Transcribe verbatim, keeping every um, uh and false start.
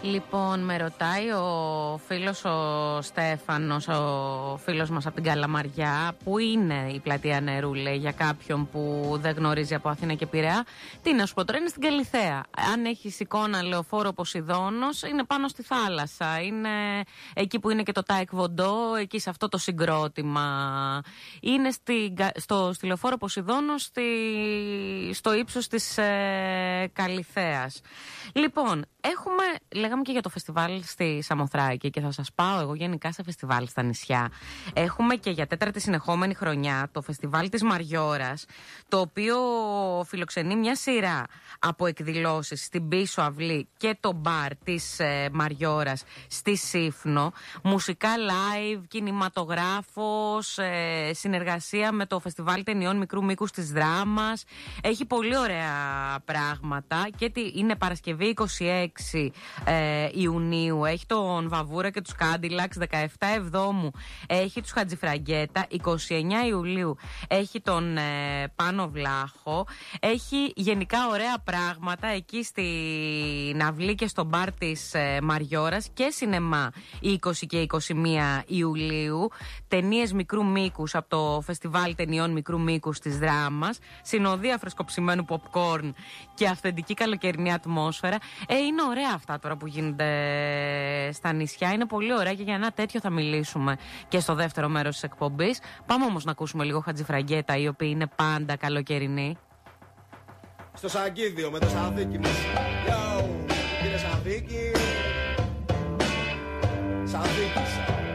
Λοιπόν, με ρωτάει ο φίλος ο Στέφανος, ο φίλος μας από την Καλαμαριά, που είναι η πλατεία νερού, λέει, για κάποιον που δεν γνωρίζει από Αθήνα και Πειραιά. Τι να σου πω τώρα, είναι στην Καλιθέα. Αν έχεις εικόνα λεωφόρο Ποσειδώνος, είναι πάνω στη θάλασσα. Είναι εκεί που είναι και το Τάικ Βοντό, εκεί σε αυτό το συγκρότημα. Είναι στη, στο, στη λεωφόρο Ποσειδώνος, στη, στο ύψος της ε, Καλιθέας. Λοιπόν, έχουμε, λέγαμε και για το φεστιβάλ στη Σαμοθράκη και θα σας πάω εγώ γενικά σε φεστιβάλ στα νησιά. Έχουμε και για τέταρτη συνεχόμενη χρονιά το φεστιβάλ της Μαριώρας, το οποίο φιλοξενεί μια σειρά από εκδηλώσεις στην πίσω αυλή και το μπαρ της ε, Μαριώρας στη Σύφνο. Μουσικά live, κινηματογράφος, ε, συνεργασία με το φεστιβάλ ταινιών μικρού μήκους της Δράμας. Έχει πολύ ωραία πράγματα και είναι Παρασκευή είκοσι έξι ε, Ιουνίου. Έχει τον Βαβούρα και τους Κάντιλαξ. δεκαεπτά Εβδόμου έχει τους Χατζηφραγκέτα. είκοσι εννέα Ιουλίου έχει τον ε, Πάνο Βλάχο. Έχει γενικά ωραία πράγματα εκεί στην αυλή και στο μπαρ της ε, Μαριώρας και σινεμά είκοσι και είκοσι μία Ιουλίου. Ταινίες μικρού μήκους από το φεστιβάλ ταινιών μικρού μήκους της Δράμας. Συνοδεία φρεσκοψημένου popcorn και αυθεντική καλοκαιρινή ατμόσφαιρα. Ε, είναι ωραία αυτά τώρα που γίνονται στα νησιά. Είναι πολύ ωραία και για ένα τέτοιο θα μιλήσουμε και στο δεύτερο μέρος της εκπομπής. Πάμε όμως να ακούσουμε λίγο Χατζηφραγκέτα, οι οποίοι είναι πάντα καλοκαιρινοί. Στο Σαγκίδιο με το Σανθίκη μας. Yo, κύριε Σανθίκη. Σανθίκης.